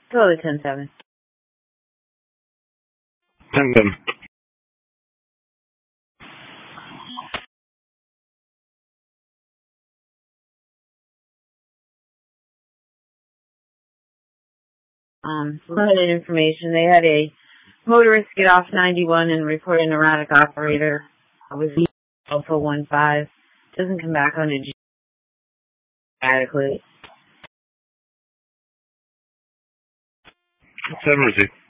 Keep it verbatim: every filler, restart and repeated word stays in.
Totally ten seven. ten seven. Um, limited information. They had a motorist get off ninety-one and report an erratic operator. It was Alpha one five. Doesn't come back on it adequately. seven received.